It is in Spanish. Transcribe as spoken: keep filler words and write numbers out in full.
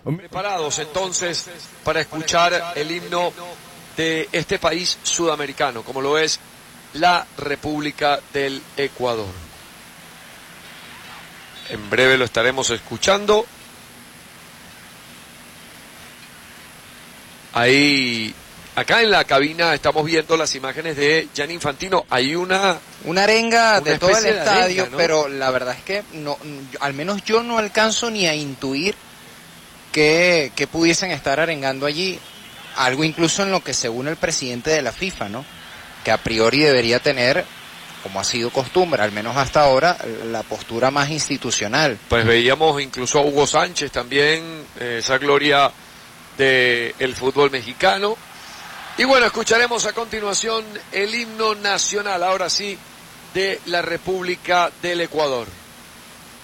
Preparados entonces para escuchar el himno de este país sudamericano, como lo es la República del Ecuador. En breve lo estaremos escuchando. Ahí, acá en la cabina estamos viendo las imágenes de Gianni Infantino. Hay una... Una arenga una de todo el especie de estadio, arenga, ¿no? Pero la verdad es que no, al menos yo no alcanzo ni a intuir que, que pudiesen estar arengando allí. Algo incluso en lo que según el presidente de la FIFA, ¿no? Que a priori debería tener, como ha sido costumbre, al menos hasta ahora, la postura más institucional. Pues veíamos incluso a Hugo Sánchez también, eh, esa gloria del fútbol mexicano. Y bueno, escucharemos a continuación el himno nacional, ahora sí, de la República del Ecuador.